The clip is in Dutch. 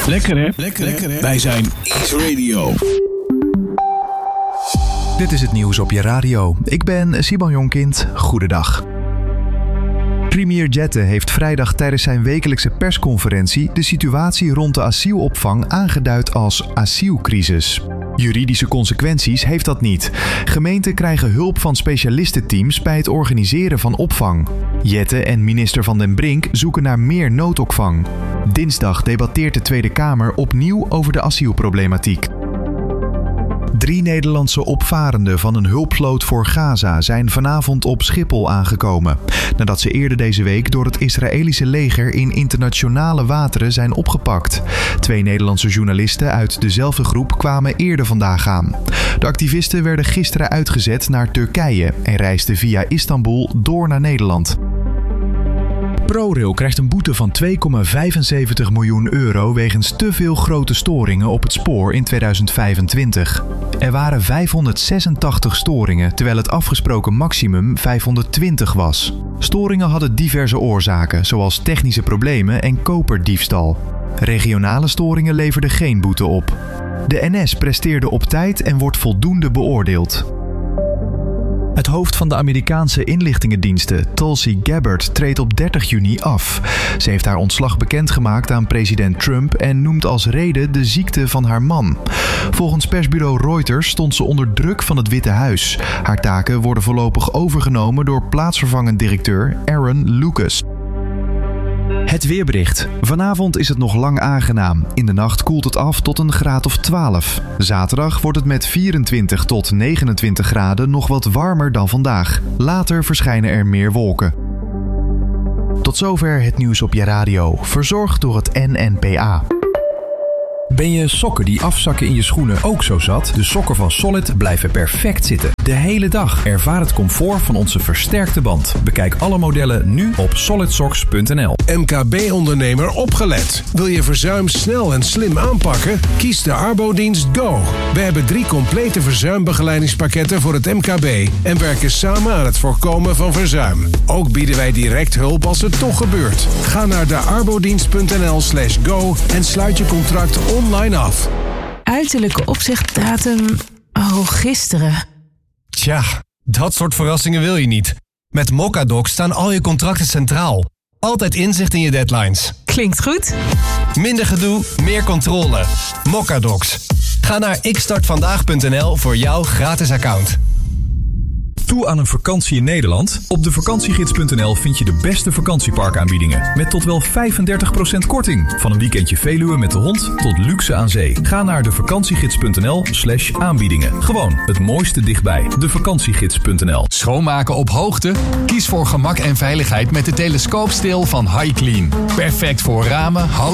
Lekker hè? Lekker hè? Wij zijn X Radio. Dit is het nieuws op je radio. Ik ben Simon Jonkind. Goedendag. Premier Jette heeft vrijdag tijdens zijn wekelijkse persconferentie de situatie rond de asielopvang aangeduid als asielcrisis. Juridische consequenties heeft dat niet. Gemeenten krijgen hulp van specialistenteams bij het organiseren van opvang. Jette en minister Van den Brink zoeken naar meer noodopvang. Dinsdag debatteert de Tweede Kamer opnieuw over de asielproblematiek. 3 Nederlandse opvarenden van een hulpvloot voor Gaza zijn vanavond op Schiphol aangekomen. Nadat ze eerder deze week door het Israëlische leger in internationale wateren zijn opgepakt. 2 Nederlandse journalisten uit dezelfde groep kwamen eerder vandaag aan. De activisten werden gisteren uitgezet naar Turkije en reisden via Istanbul door naar Nederland. ProRail krijgt een boete van €2,75 miljoen wegens te veel grote storingen op het spoor in 2025. Er waren 586 storingen, terwijl het afgesproken maximum 520 was. Storingen hadden diverse oorzaken, zoals technische problemen en koperdiefstal. Regionale storingen leverden geen boete op. De NS presteerde op tijd en wordt voldoende beoordeeld. Het hoofd van de Amerikaanse inlichtingendiensten, Tulsi Gabbard, treedt op 30 juni af. Ze heeft haar ontslag bekendgemaakt aan president Trump en noemt als reden de ziekte van haar man. Volgens persbureau Reuters stond ze onder druk van het Witte Huis. Haar taken worden voorlopig overgenomen door plaatsvervangend directeur Aaron Lucas. Het weerbericht. Vanavond is het nog lang aangenaam. In de nacht koelt het af tot een graad of 12. Zaterdag wordt het met 24 tot 29 graden nog wat warmer dan vandaag. Later verschijnen er meer wolken. Tot zover het nieuws op je radio. Verzorgd door het NNPA. Ben je sokken die afzakken in je schoenen ook zo zat? De sokken van Solid blijven perfect zitten. De hele dag. Ervaar het comfort van onze versterkte band. Bekijk alle modellen nu op solidsocks.nl. MKB-ondernemer opgelet. Wil je verzuim snel en slim aanpakken? Kies de Arbodienst Go. We hebben 3 complete verzuimbegeleidingspakketten voor het MKB en werken samen aan het voorkomen van verzuim. Ook bieden wij direct hulp als het toch gebeurt. Ga naar de arbodienst.nl/go en sluit je contract online af. Uiterlijke opzegdatum. Oh, gisteren. Tja, dat soort verrassingen wil je niet. Met Mocadoc staan al je contracten centraal. Altijd inzicht in je deadlines. Klinkt goed. Minder gedoe, meer controle. Mocadocs. Ga naar xstartvandaag.nl voor jouw gratis account. Toe aan een vakantie in Nederland? Op devakantiegids.nl vind je de beste vakantieparkaanbiedingen. Met tot wel 35% korting. Van een weekendje Veluwe met de hond tot luxe aan zee. Ga naar devakantiegids.nl/aanbiedingen. Gewoon het mooiste dichtbij. Devakantiegids.nl. Schoonmaken op hoogte? Kies voor gemak en veiligheid met de telescoopsteel van HiClean. Perfect voor ramen,